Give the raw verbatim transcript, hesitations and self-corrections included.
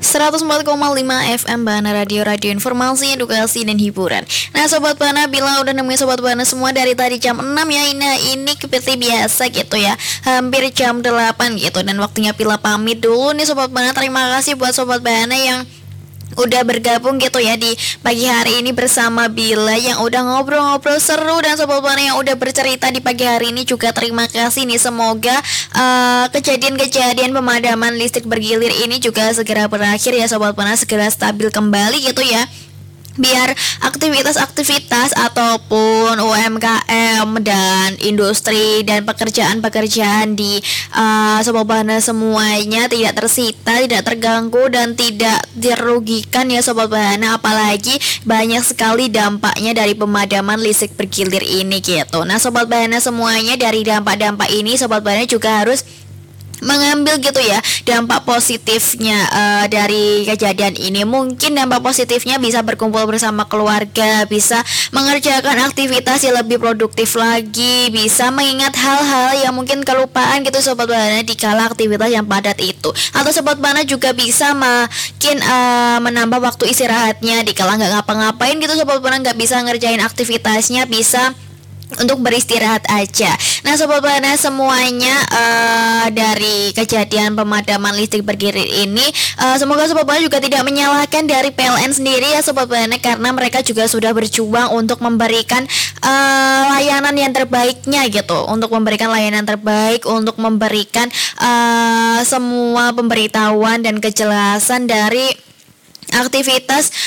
seratus empat koma lima F M Bana Radio, radio informasi, edukasi, dan hiburan. Nah Sobat Bana, bila udah nemuin Sobat Bana semua dari tadi jam enam ya. Nah ini seperti biasa gitu ya, hampir jam delapan gitu. Dan waktunya Pila pamit dulu nih Sobat Bana. Terima kasih buat Sobat Bana yang udah bergabung gitu ya di pagi hari ini bersama Bila, yang udah ngobrol-ngobrol seru, dan Sobat Bana yang udah bercerita di pagi hari ini juga terima kasih nih. Semoga uh, kejadian-kejadian pemadaman listrik bergilir ini juga segera berakhir ya Sobat Bana, segera stabil kembali gitu ya, biar aktivitas-aktivitas ataupun U M K M dan industri dan pekerjaan-pekerjaan di uh, Sobat Bana semuanya tidak tersita, tidak terganggu, dan tidak dirugikan ya Sobat Bana. Apalagi banyak sekali dampaknya dari pemadaman listrik bergilir ini gitu. Nah Sobat Bana semuanya, dari dampak-dampak ini Sobat Bana juga harus mengambil gitu ya dampak positifnya uh, dari kejadian ini. Mungkin dampak positifnya bisa berkumpul bersama keluarga, bisa mengerjakan aktivitas yang lebih produktif lagi, bisa mengingat hal-hal yang mungkin kelupaan gitu Sobat Bana di kala aktivitas yang padat itu. Atau Sobat Bana juga bisa makin uh, menambah waktu istirahatnya di kala nggak ngapa-ngapain gitu Sobat Bana, nggak bisa ngerjain aktivitasnya, bisa untuk beristirahat aja. Nah Sobat Bana semuanya, uh, dari kejadian pemadaman listrik bergilir ini, uh, semoga Sobat Bana juga tidak menyalahkan dari P L N sendiri ya Sobat Bana, karena mereka juga sudah berjuang untuk memberikan uh, layanan yang terbaiknya gitu, untuk memberikan layanan terbaik, untuk memberikan uh, semua pemberitahuan dan kejelasan dari aktivitas